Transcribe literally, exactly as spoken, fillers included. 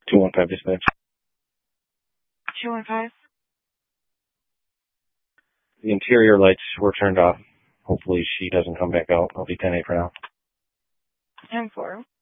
two one five dispatch. two one five. The interior lights were turned off. Hopefully she doesn't come back out. I'll be ten eight for now. ten four.